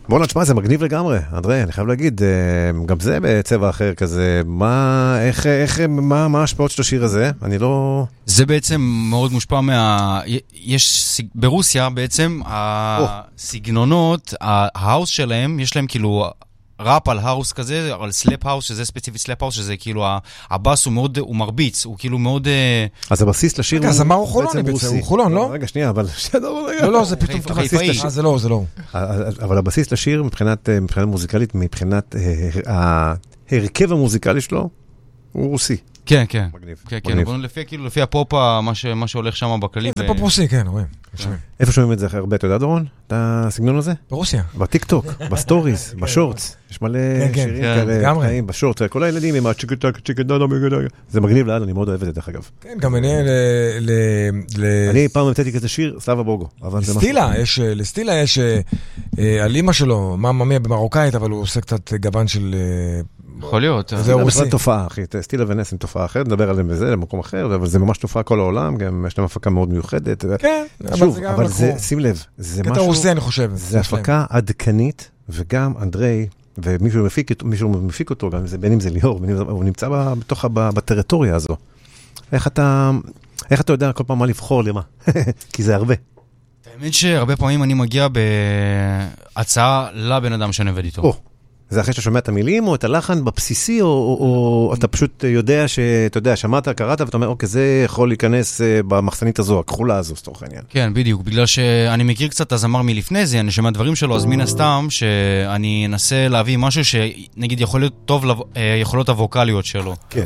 בוא נשמע, זה מגניב לגמרי, אנדרי, אני חייב להגיד, גם זה בצבע אחר כזה, מה ההשפעות של השיר הזה? אני לא... זה בעצם מאוד מושפע יש ברוסיה בעצם, הסגנונות, ההאוס שלהם, יש להם כאילו... ראפ על האוס כזה, על סלאפ האוס, שזה ספציפית סלאפ האוס, שזה כאילו, הבאס הוא מרביץ, הוא כאילו מאוד... אז הבסיס לשיר הוא... אז אמר הוא חולון, הוא חולון, לא? רגע, שנייה, אבל... לא, זה פתאום... זה לא. אבל הבסיס לשיר, מבחינת מוזיקלית, מבחינת ההרכב המוזיקלי שלו, הוא רוסי. כן. לפי הפופ, מה שהולך שם בכללי. זה פופ רוסי, כן, רואים. איפה שומעים את זה הרבה? אתה יודע, דורון? את הסגנון הזה? ברוסיה. בטיק טוק, בסטוריז, בשורטס. יש מלא שירים כאלה, בשורטס. כל הילדים עם זה מגניב לאן, אני מאוד אוהב את זה, דרך אגב. כן, גם אני פעם המצאתי כזה שיר, סלאבה בוגו. לסטילה יש, על אמא שלו, ממיה במרוקאית, אבל הוא עושה קצת גוון של... יכול להיות. זה בכלל תופעה, אחי. סטילה ונס עם תופעה אחרת, נדבר עליהם בזה, למקום אחר, אבל זה ממש תופעה כל העולם, גם יש להם הפקה מאוד מיוחדת. כן, אבל זה, שים לב, זה משהו... קטע רוסי, אני חושב. זה הפקה עדכנית, וגם אנדרי, ומישהו מפיק אותו, גם בין אם זה ליאור, הוא נמצא בטריטוריה הזו. איך אתה יודע כל פעם מה לבחור למה? כי זה הרבה. האמת שהרבה פעמים אני מגיע בהצעה לבן אדם שאני עובד איתו. זה אחרי שאתה שומע את המילים, או את הלחן בבסיסי, או אתה פשוט יודע שאתה יודע, שמעת, קראת, ואתה אומר, אוקיי, זה יכול להיכנס במחסנית הזו, הכחולה הזו, סתוך העניין. כן, בדיוק, בגלל שאני מכיר קצת את הזמר מלפני זה, אני שומע דברים שלו, אז מן הסתם שאני אנסה להביא משהו שנגיד יכול להיות טוב ליכולות הווקליות שלו. כן.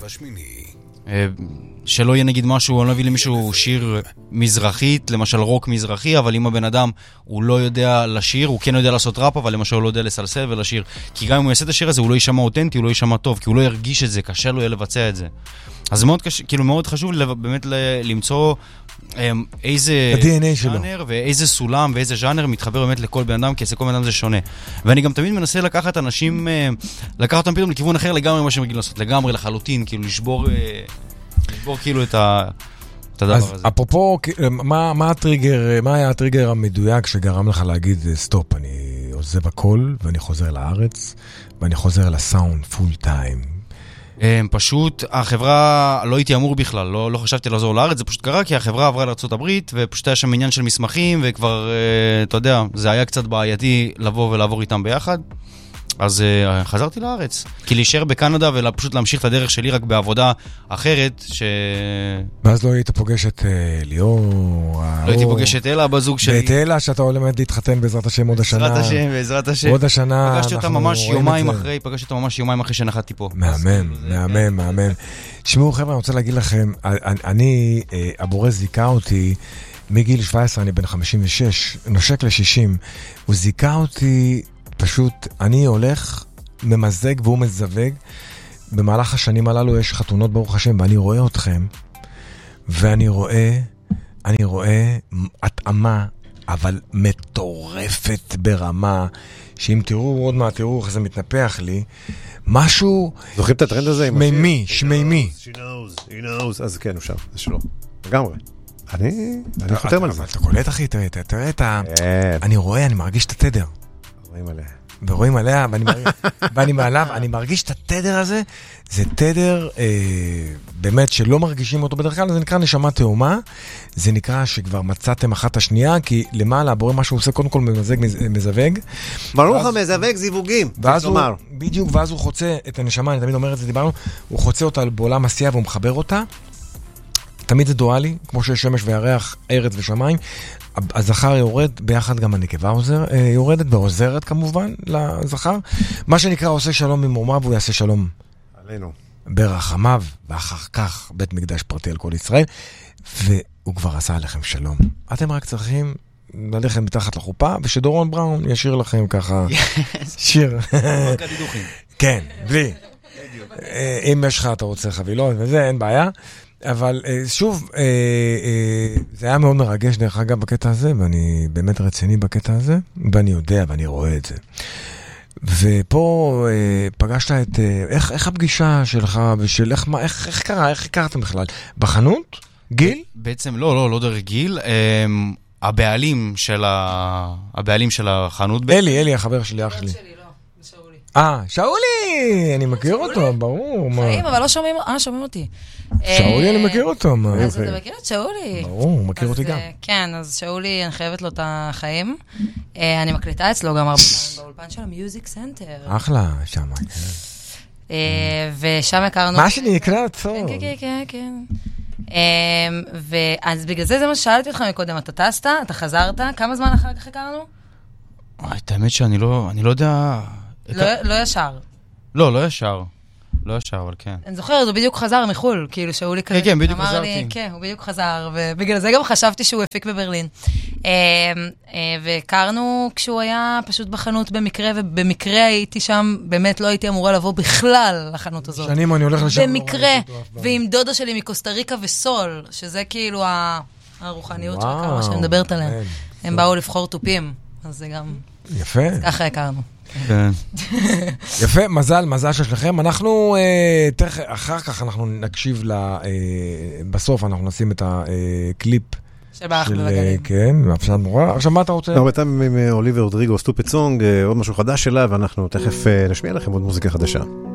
שלא יהיה נגיד משהו, אני לא אביא למישהו שיר מזרחית, למשל רוק מזרחי, אבל אם הבן אדם הוא לא יודע לשיר, הוא כן יודע לעשות ראפ, אבל למשל הוא לא יודע לסלסל ולשיר. כי גם אם הוא יעשה את השיר הזה, הוא לא יישמע אותנטי, הוא לא יישמע טוב, כי הוא לא ירגיש את זה, קשה לו לבצע את זה. אז מאוד קשה, כאילו מאוד חשוב באמת למצוא איזה ז'אנר ואיזה סולם ואיזה ז'אנר מתחבר באמת לכל בן אדם, כי כל בן אדם זה שונה. ואני גם תמיד מנסה לקחת אנשים, לקחת אותם פתאום לכיוון אחר לגמרי מה שהם רגילים לעשות, לגמרי לחלוטין, כאילו לשבור כאילו את הדבר הזה. אז אפרופו, מה היה הטריגר המדויק שגרם לך להגיד סטופ, אני עוזב הכל ואני חוזר לארץ ואני חוזר לסאונד פול טיים? פשוט החברה לא הייתי אמור בכלל, לא חשבתי לעזור לארץ, זה פשוט קרה כי החברה עברה לארצות הברית ופשוט היה שם עניין של מסמכים וכבר, אתה יודע, זה היה קצת בעייתי לבוא ולעבור איתם ביחד. אז חזרתי לארץ, כי להישאר בקנדה ופשוט להמשיך את הדרך שלי רק בעבודה אחרת ואז לא היית פוגש את ליאור, לא הייתי פוגש את אלה בזוג שלי, ואת אלה שאתה עומד להתחתן בעזרת השם עוד השנה, בעזרת השם עוד השנה פגשתי אותה ממש יומיים אחרי שנחתתי פה. מהמם. שמעו חבר'ה, אני רוצה להגיד לכם, הבורא זיקה אותי מגיל 17, אני בן 56, נושק ל-60, הוא זיקה אותי פשוט, אני הולך, ממזג והוא מזווג. במהלך השנים הללו יש חתונות ברוך השם, ואני רואה אתכם, ואני רואה התאמה, אבל מטורפת ברמה, שאם תראו, עוד מעט תראו איך זה מתנפח לי, משהו... זוכרים את הטרנד הזה? שמימי. She knows. אז כן, הוא שם, זה שלו. לגמרי. אני חותם על זה. אתה קולט אחי, תראה את ה... אני רואה, אני מרגיש את התדר. רואים עליה, ואני מעליו, אני מרגיש את התדר הזה, זה תדר באמת שלא מרגישים אותו בדרך כלל, זה נקרא נשמה תאומה, זה נקרא שכבר מצאתם אחת השנייה, כי למעלה הבורא מה שהוא עושה, קודם כל מזווג. ברוך המזווג זיווגים, בדיוק, ואז הוא חוצה את הנשמה, אני תמיד אומר את זה, דיברנו, הוא חוצה אותה בעולם עשייה והוא מחבר אותה, תמיד זה דואלי, כמו שיש שמש וירח, ארץ ושמיים, הזכר יורד, ביחד גם הנקבה יורדת, ועוזרת כמובן לזכר. מה שנקרא עושה שלום ממרומיו, והוא יעשה שלום עלינו. ברחמיו, ואחר כך בית מקדש פרטי על כל ישראל, והוא כבר עשה עליכם שלום. אתם רק צריכים ללכת מתחת לחופה, ושדורון בראון ישיר לכם ככה שיר. כן, בלי. אם יש לך, אתה רוצה חבילות וזה, אין בעיה. אבל שוב, זה היה מאוד מרגש דרך אגב בקטע הזה, ואני באמת רציני בקטע הזה, ואני יודע ואני רואה את זה. ופה פגשת את, איך הפגישה שלך, ושל איך קרה, איך הכרתם בכלל? בחנות? גיל? בעצם לא דרך גיל. הבעלים של החנות. אלי, החבר שלי, אח שלי. שאולי! אני מכיר אותו, ברור. חיים, אבל לא שומעים, שומעים אותי. שאולי, אני מכיר אותו. אז אתה מכיר את שאולי? ברור, הוא מכיר אותי גם. כן, אז שאולי, אני חייבת לו את החיים. אני מקליטה אצלו גם הרבה פעמים באולפן של המיוזיק סנטר. אחלה, שם. ושם הכרנו... מה שנקרא טוב. כן. ואז בגלל זה מה ששאלתי אותך מקודם, אתה טסת, אתה חזרת, כמה זמן אחר כך הכרנו? האמת שאני לא יודע... לא ישר. לא ישר. לא ישר, אבל כן. אני זוכרת, הוא בדיוק חזר מחול, כאילו שאולי כזה. כן, בדיוק חזרתי. כן, הוא בדיוק חזר, ובגלל זה גם חשבתי שהוא הפיק בברלין. והכרנו כשהוא היה פשוט בחנות במקרה, ובמקרה הייתי שם, באמת לא הייתי אמורה לבוא בכלל לחנות הזאת. שנים אני הולך לשם. במקרה, ועם דודה שלי מקוסטה ריקה וסול, שזה כאילו הרוחניות של כמה שאני מדברת עליהם. הם באו לבחור טופים, אז זה גם... יפה. ככה הכרנו. יפה, מזל שלכם. אנחנו, אחר כך אנחנו נקשיב בסוף אנחנו נשים את הקליפ של באח בבגלים. כן, מאפשרת מורה. עכשיו מה אתה רוצה? הרבה פעמים עם אוליביה רודריגו, סטופד סונג, עוד משהו חדש שלה, ואנחנו תכף נשמיע לכם עוד מוזיקה חדשה.